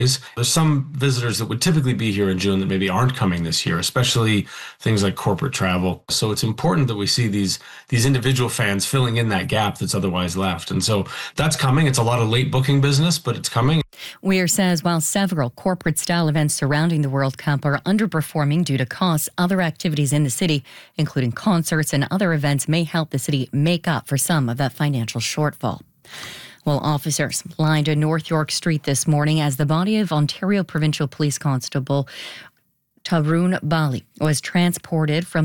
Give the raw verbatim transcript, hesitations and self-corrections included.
There's some visitors that would typically be here in June that maybe aren't coming this year, especially things like corporate travel. So it's important that we see these these individual fans filling in that gap that's otherwise left. And so that's coming. It's a lot of late booking business, but it's coming. Weir says while several corporate-style events surrounding the World Cup are underperforming due to costs, other activities in the city, including concerts and other events, may help the city make up for some of that financial shortfall. Well, officers lined a North York Street this morning as the body of Ontario Provincial Police Constable Tarun Bali was transported from